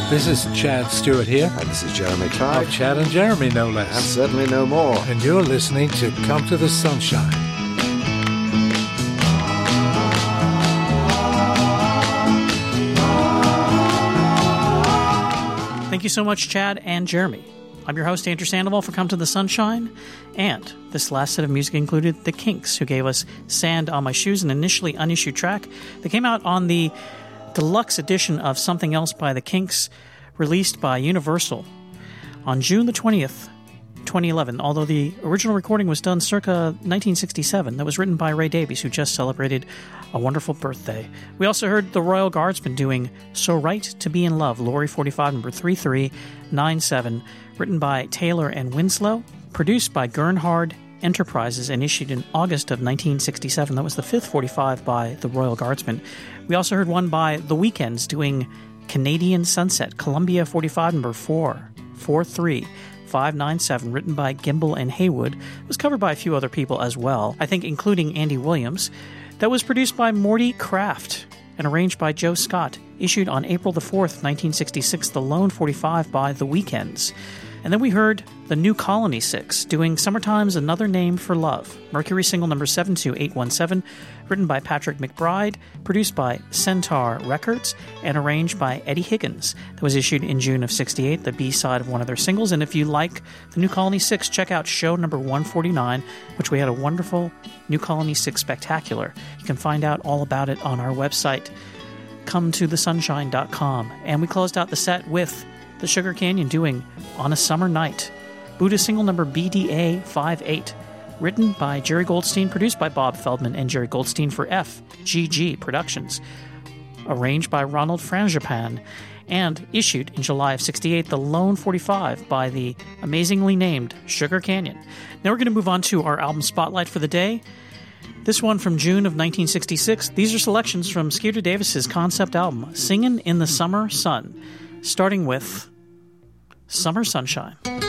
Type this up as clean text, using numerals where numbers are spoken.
This is Chad Stewart here. And this is Jeremy Clark. Of Chad and Jeremy, no less. And certainly no more. And you're listening to Come to the Sunshine. Thank you so much, Chad and Jeremy. I'm your host, Andrew Sandoval, for Come to the Sunshine. And this last set of music included The Kinks, who gave us Sand on My Shoes, an initially unissued track that came out on the deluxe edition of Something Else by The Kinks, released by Universal on June the 20th, 2011, although the original recording was done circa 1967. That was written by Ray Davies, who just celebrated a wonderful birthday. We also heard the Royal Guardsmen doing So Right to Be in Love, Lorry 45, number 3397, written by Taylor and Winslow, produced by Gernhard Enterprises, and issued in August of 1967. That was the fifth 45 by the Royal Guardsmen. We also heard one by The Weekends doing Canadian Sunset, Columbia 45, number 43597, written by Gimbel and Haywood. It was covered by a few other people as well, I think including Andy Williams. That was produced by Morty Kraft and arranged by Joe Scott, issued on April the 4th, 1966, the lone 45 by The Weekends. And then we heard the New Colony Six doing Summertime's Another Name for Love, Mercury single number 72817, written by Patrick McBride, produced by Centaur Records, and arranged by Eddie Higgins. That was issued in June of 68, the B-side of one of their singles. And if you like the New Colony Six, check out show number 149, which we had a wonderful New Colony Six spectacular. You can find out all about it on our website, cometothesunshine.com. And we closed out the set with the Sugar Canyon doing On a Summer Night, Buddha single number BDA 58, written by Jerry Goldstein, produced by Bob Feldman and Jerry Goldstein for FGG Productions, arranged by Ronald Frangipan, and issued in July of 68, the lone 45 by the amazingly named Sugar Canyon. Now we're going to move on to our album spotlight for the day. This one from June of 1966. These are selections from Skeeter Davis's concept album, Singin' in the Summer Sun, starting with Summer Sunshine.